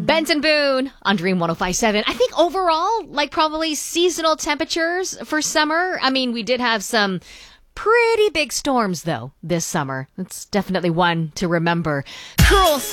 Benson Boone on Dream 105.7. I think overall, like probably seasonal temperatures for summer. I mean, we did have some pretty big storms, though, this summer. It's definitely one to remember. Cool.